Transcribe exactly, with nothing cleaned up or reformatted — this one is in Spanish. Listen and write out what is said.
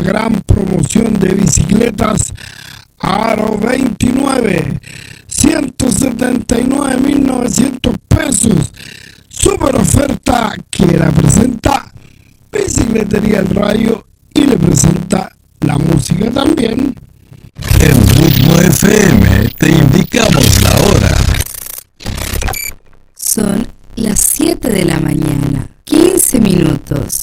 gran promoción de bicicletas Aro veintinueve, ciento setenta y nueve mil novecientos pesos. Super oferta que la presenta Bicicletería El Rayo y le presenta la música también. En Ritmo F M te indicamos la hora. Son las siete de la mañana, quince minutos.